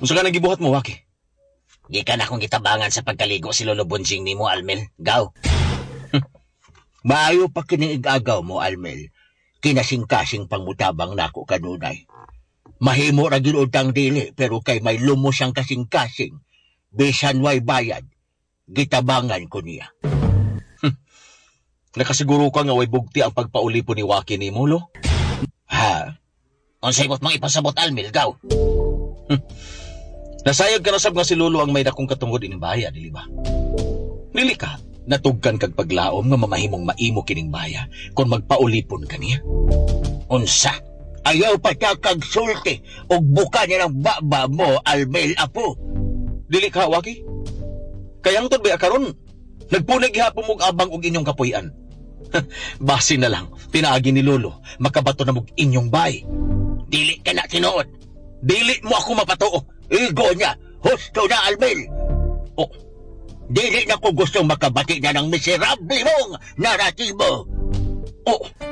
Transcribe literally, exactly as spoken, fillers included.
Unsa ka nagibuhat mo, Waki? Di ka na akong gitabangan sa pagkaligo si Lolo Bunjing ni mo, Almel. Gaw. Maayo pa kining igagaw mo, Almel. Kinasing-kasing pangmutabang nako kanunay. Mahimo ra gyud utang dili, pero kay may lumos siyang kasing-kasing. Bisan way bayad, gitabangan ko niya. Nakasiguro ka nga way bugti ang pagpauli po ni Waki ni mo, lo? Ha? Unsay bot mang ipasabot, Almel, gaw. Nasayag ka na sab nga si Lolo ang may dakong katungod ining baya, dili ba? Dili ka, natugkan kag paglaom nga mamahimong maimo kining baya kung magpaulipon ka niya. Unsa? Ayaw pa ta kag sulti og buka niya ng baba mo, Almel, apo. Dili ka, Waki? Kayang tod ba karon? Nagpunay gihapon mong abang og inyong kapuy-an. Basi na lang, pinaagi ni Lolo, makabato na mong inyong bay. Dili ka na tinuod. Dili mo ako mapatuo. Igo niya, husto na, Almel. Oh, dili na ko gustong makabati na ng miserable mong naratibo. Oh,